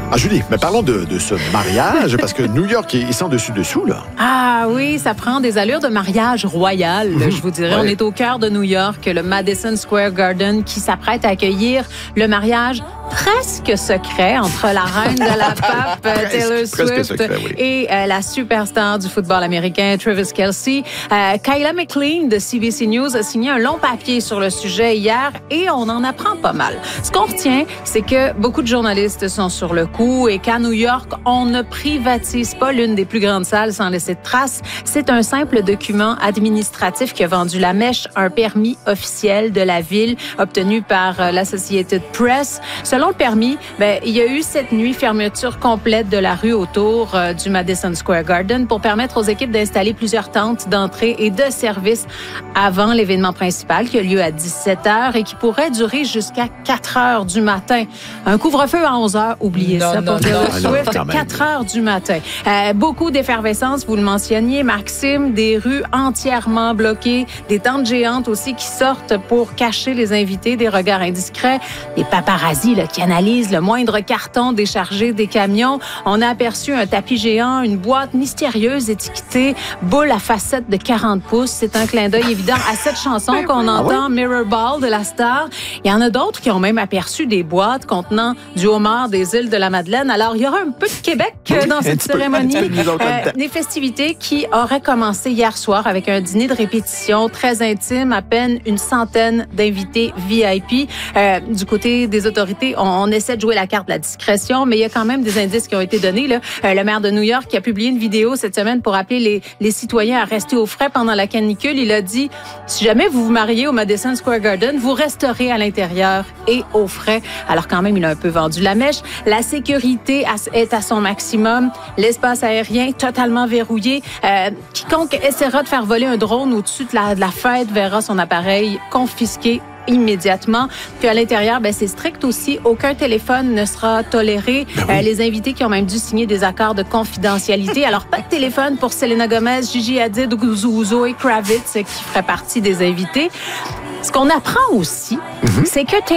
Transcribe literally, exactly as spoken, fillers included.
Ah, Julie, mais parlons de, de ce mariage, parce que New York est sans dessus-dessous, là. Ah oui, ça prend des allures de mariage royal, mmh, je vous dirais. Ouais. On est au cœur de New York, le Madison Square Garden, qui s'apprête à accueillir le mariage presque secret entre la reine de la pop, Taylor Swift, secret, oui. et euh, la superstar du football américain, Travis Kelce. Euh, Kyla McLean de C B C News a signé un long papier sur le sujet hier et on en apprend pas mal. Ce qu'on retient, c'est que beaucoup de journalistes sont sur le coup et qu'à New York, on ne privatise pas l'une des plus grandes salles sans laisser de traces. C'est un simple document administratif qui a vendu la mèche, un permis officiel de la ville obtenu par l'Associated Press. Selon le permis, ben, il y a eu cette nuit fermeture complète de la rue autour euh, du Madison Square Garden pour permettre aux équipes d'installer plusieurs tentes d'entrée et de service avant l'événement principal qui a lieu à dix-sept heures et qui pourrait durer jusqu'à quatre heures du matin. Un couvre-feu à onze heures, oubliez non, ça non, pour Taylor Swift, quatre heures du matin. Euh, beaucoup d'effervescence, vous le mentionniez, Maxime, des rues entièrement bloquées, des tentes géantes aussi qui sortent pour cacher les invités, des regards indiscrets, des paparazzis là, qui analysent le moindre carton déchargé des camions. On a aperçu un tapis géant, une boîte mystérieuse étiquetée boule à facettes de quarante pouces. C'est un clin d'œil évident à cette chanson qu'on entend, Mirror Ball de la star. Il y en a d'autres qui ont même aperçu des boîtes contenant du homard des îles de la Madeleine. Alors, il y aura un peu de Québec dans cette cérémonie. Euh, des festivités qui auraient commencé hier soir avec un dîner de répétition très intime, à peine une centaine d'invités V I P. Euh, du côté des autorités, on, on essaie de jouer la carte de la discrétion, mais il y a quand même des indices qui ont été donnés. Là. Euh, le maire de New York qui a publié une vidéo cette semaine pour appeler les, les citoyens à rester au frais pendant la canicule. Il a dit, si jamais vous vous mariez au Madison Square Garden, vous resterez à l'intérieur et au frais. Alors quand même, il a un peu vendu la mèche. La sécurité est à son maximum. L'espace aérien totalement verrouillé. Euh, quiconque essaiera de faire voler un drone au-dessus de la, de la fête verra son appareil confisqué immédiatement. Puis à l'intérieur, ben c'est strict aussi. Aucun téléphone ne sera toléré. Ben oui. euh, les invités qui ont même dû signer des accords de confidentialité. Alors, pas de téléphone pour Selena Gomez, Gigi Hadid ou Zoé Kravitz qui ferait partie des invités. Ce qu'on apprend aussi, mm-hmm. c'est que